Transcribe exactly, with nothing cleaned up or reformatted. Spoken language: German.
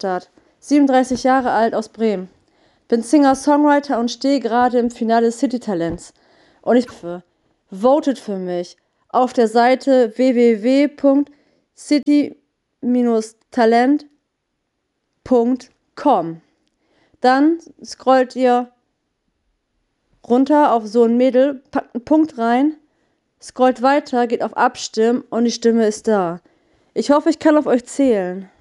Start. siebenunddreißig Jahre alt, aus Bremen. Bin Singer-Songwriter und stehe gerade im Finale des City Talents. Und ich hoffe, votet für mich auf der Seite w w w punkt city talent punkt com. Dann scrollt ihr runter auf so ein Mädel, packt einen Punkt rein, scrollt weiter, geht auf Abstimmen und die Stimme ist da. Ich hoffe, ich kann auf euch zählen.